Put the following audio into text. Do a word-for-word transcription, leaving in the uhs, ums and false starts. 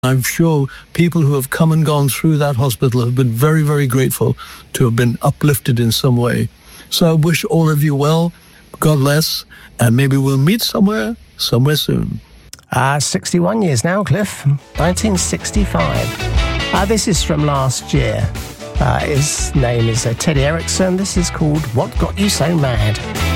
I'm sure people who have come and gone through that hospital have been very, very grateful to have been uplifted in some way. So I wish all of you well, God bless, and maybe we'll meet somewhere, somewhere soon. Uh, sixty-one years now, Cliff. nineteen sixty-five. Uh, this is from last year. Uh, his name is uh, Teddy Erickson. This is called What Got You So Mad?